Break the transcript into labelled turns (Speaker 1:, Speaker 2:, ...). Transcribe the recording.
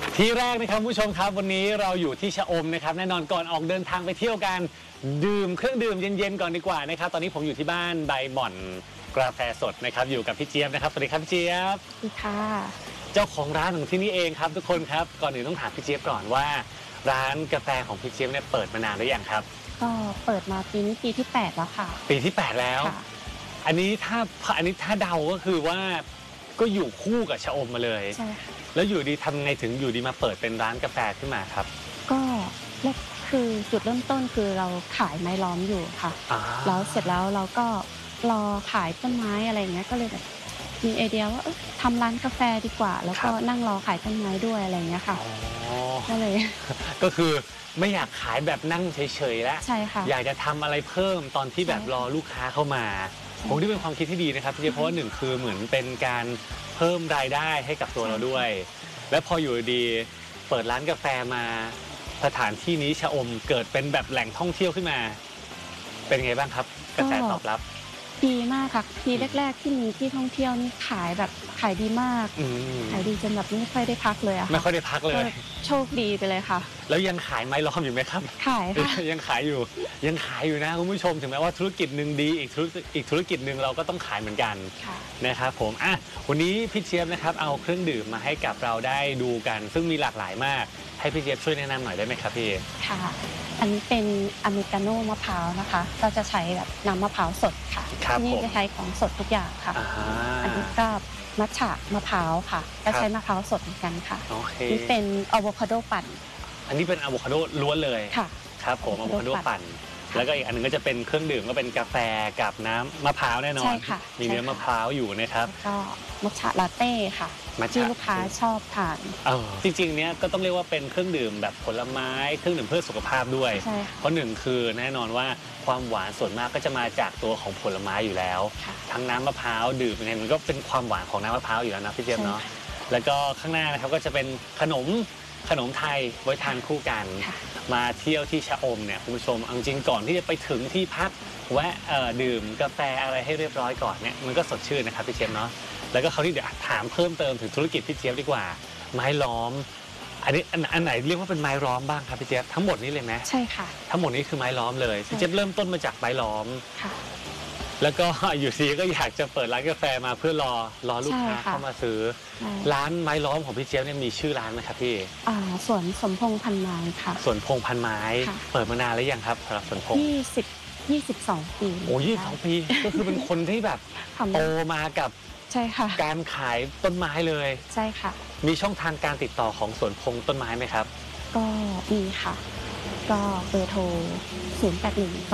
Speaker 1: ที่แรกนะครับผู้ชมครับวันนี้เราอยู่ที่ชะอมนะครับแน่นอนก่อนออกเดินทางไปเที่ยวกันดื่มเครื่องดื่มเย็นๆก่อนดีกว่านะครับตอนนี้ผมอยู่ที่บ้านใบหม่อนกาแฟสดนะครับอยู่กับพี่เจี๊ยบนะครับสวัสดีครับพี่เจี๊ยบ
Speaker 2: สวัสดีค่ะ
Speaker 1: เจ้าของร้านของที่นี่เองครับทุกคนครับก่อนอื่นต้องถามพี่เจี๊ยบก่อนว่าร้านกาแฟของพี่เจี๊ยบเนี่ยเปิดมานานหรือยังครับ
Speaker 2: ก็เปิดมาปีนี้ปีที่8แล้วค่ะ
Speaker 1: ปีที่8แล้วอันนี้ถ้าเดาก็คือว่าก็อยู่คู่กับชะอมมาเลย
Speaker 2: ใช่ค่ะ
Speaker 1: แล้วอยู่ดีทำไงถึงอยู่ดีมาเปิดเป็นร้านกาแฟขึ้นมาครับ
Speaker 2: ก็แรกคือจุดเริ่มต้นคือเราขายไม้ล้อมอยู่ค่ะแล้วเสร็จแล้วเราก็รอขายต้นไม้อะไรเงี้ยก็เลยแบบมีไอเดียว่าทำร้านกาแฟดีกว่าแล้วก็นั่งรอขายต้นไม้ด้วยอะไรเงี้ยค่ะก็เลย
Speaker 1: ก็คือไม่อยากขายแบบนั่งเฉยๆแล้ว
Speaker 2: ใช่ค่ะ
Speaker 1: อยากจะทำอะไรเพิ่มตอนที่แบบรอลูกค้าเข้ามาผมที่เป็นความคิดที่ดีนะครับพี่เจเพราะว่าหนึ่งคือเหมือนเป็นการเพิ่มรายได้ให้กับตัวเราด้วยและพออยู่ดีเปิดร้านกาแฟมาสถานที่นี้ชะอมเกิดเป็นแบบแหล่งท่องเที่ยวขึ้นมาเป็นไงบ้างครับกระแสตอบรับ
Speaker 2: ดีมากค่ะปีแรกๆที่มีที่ท่องเที่ยวนี่ขายแบบขายดีมากขายดีจนแบบไม่ค่อยได้พักเลยอะค่ะ
Speaker 1: ไม่ค่อยได้พักเลย
Speaker 2: โชคดีไปเลยค่ะ
Speaker 1: แล้วยังขายไม้ล้อมอยู่ไหมครับ
Speaker 2: ขายค่ะ
Speaker 1: ยังขายอยู่นะคุณผู้ชมถึงแม้ว่าธุรกิจหนึ่งดีอีกธุรกิจหนึ่งเราก็ต้องขายเหมือนกันนะครับผมวันนี้พี่เจี๊ยบนะครับเอาเครื่องดื่มมาให้กับเราได้ดูกันซึ่งมีหลากหลายมากให้พี่เจี๊ยบช่วยแนะนำหน่อยได้ไหมครับพี่
Speaker 2: ค่ะอันนี้เป็นอเมริกาโน่มะพร้าวนะคะก็จะใช้แบบน้ำมะพร้าวสดค่ะที่นี่จะใช้ของสดทุกอย่างค่ะอันนี้ก็มัทฉะมะพร้าวค่ะก็ใช้มะพร้าวสดเหมือนกันค่ะนี่เป็นอะโวคาโดปั่น
Speaker 1: อันนี้เป็นอะโวคาโดล้วนเลย
Speaker 2: ค่ะ
Speaker 1: ครับผมอะโวคาโดปั่นแล้วก็อีกอันนึงก็จะเป็นเครื่องดื่มก็เป็นกาแฟกับน้ำมะพร้าวแน่นอนมีเนื้อมะพร้าวอยู่นะครับ
Speaker 2: ก็มัทฉะลาเต้ค่ะที่ลูกค้าชอบทาน
Speaker 1: จริงๆเนี้ยก็ต้องเรียกว่าเป็นเครื่องดื่มแบบผลไม้เครื่องดื่มเพื่อสุขภาพด้วยเพราะหนึ่งคือแน่นอนว่าความหวานส่วนมากก็จะมาจากตัวของผลไม้อยู่แล้วทั้งน้ำมะพร้าวดื่มยังไงมันก็เป็นความหวานของน้ำมะพร้าวอยู่แล้วนะพี่เจี๊ยบเนาะแล้วก็ข้างหน้านะครับก็จะเป็นขนมไทยไว้ทานคู่กันมาเที่ยวที่ชะอมเนี่ยคุณผู้ชมจริงก่อนที่จะไปถึงที่พักแวะดื่มกาแฟอะไรให้เรียบร้อยก่อนเนี่ยมันก็สดชื่นนะครับพี่เจี๊ยบเนาะแล้วก็เขาที่เดี๋ยวถามเพิ่มเติมถึงธุรกิจพี่เจี๊ยบดีกว่าไม้ล้อมอันนี้อันไหนเรียกว่าเป็นไม้ล้อมบ้างครับพี่เจี๊ยบทั้งหมดนี้เลยไหม
Speaker 2: ใช่ค่ะ
Speaker 1: ทั้งหมดนี้คือไม้ล้อมเลยพี่เจี๊ยบเริ่มต้นมาจากไม้ล้อมแล้วก็อยู่ซีก็อยากจะเปิดร้านกาแฟมาเพื่อรอลูกค้าเข้ามาซื้อร้านไม้ล้อมของพี่เจี๊ยบเนี่ยมีชื่อร้านไหมครับพี่
Speaker 2: สวนสมพงษ์พันไม้ค่ะ
Speaker 1: สวนพงษ์พันไม้เปิดมานานแล้วยังครับสำหรับสวนพงษ์
Speaker 2: 22 ปี
Speaker 1: โอ้22 ปีก็คือเป็นคนที่แบบโตมากับ
Speaker 2: ใช่ค่ะ
Speaker 1: การขายต้นไม้เลย
Speaker 2: ใช่ค่ะ
Speaker 1: มีช่องทางการติดต่อของสวนพงษ์ต้นไม้ไหมครับ
Speaker 2: ก็มีค่ะก็เบอร์โทร081